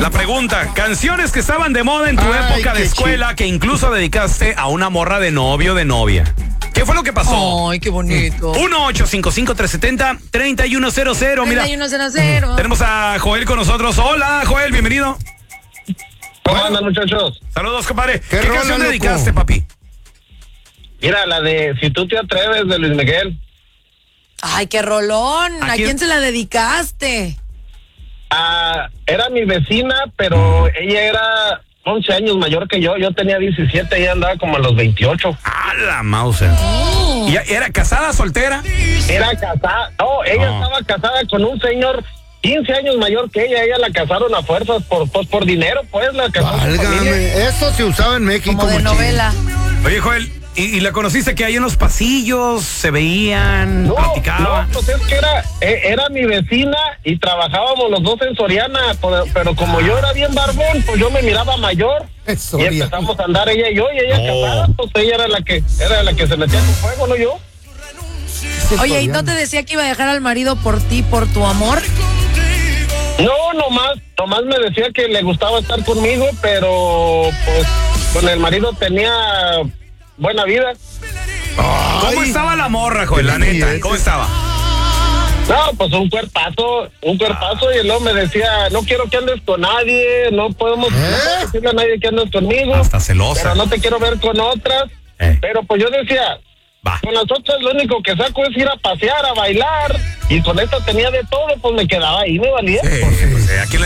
La pregunta, canciones que estaban de moda en tu época de escuela que incluso dedicaste a una morra de novio o de novia. ¿Qué fue lo que pasó? Ay, qué bonito. 1-855-370-3100. Mira, 3100. tenemos a Joel con nosotros. Hola, Joel, bienvenido. ¿Cómo andan, muchachos? Saludos, compadre. ¿Qué rola, canción loco? dedicaste, papi? Mira, la de Si tú te atreves de Luis Miguel. Ay, qué rolón. ¿A ¿A quién? quién se la dedicaste? Era mi vecina, pero ella era 11 años mayor que yo. Yo tenía 17, ella andaba como a los 28. A la Mauser. ¿Y era casada, soltera? Era casada. No, ella No. estaba casada con un señor 15 años mayor que ella. Ella la casaron a fuerzas por dinero, pues la casaron. por familia. Válgame, eso se usaba en México. Como de muchísimo. novela. Oye, Joel, ¿y la conociste que ahí en los pasillos se veían, No, platicaban? pues es que era mi vecina y trabajábamos los dos en Soriana, pero como yo era bien barbón, pues yo me miraba mayor y Soriana. empezamos a andar ella y yo, y ella Oh. casada, pues ella era la que se metía con fuego, no yo. Oye, ¿y no te decía que iba a dejar al marido por ti, por tu amor? No, nomás me decía que le gustaba estar conmigo, pero pues con el marido tenía buena vida. ¿Cómo estaba la morra, Joel, la Qué neta? billete. ¿Cómo estaba? No, pues un cuerpazo, y luego me decía, no quiero que andes con nadie, no puedo decirle a nadie que andes conmigo. Hasta celosa. Pero no te quiero ver con otras. Pero pues yo decía, Va. con las otras lo único que saco es ir a pasear, a bailar, y con esta tenía de todo, pues me quedaba ahí, me valía. Sí, pues, ¿a quién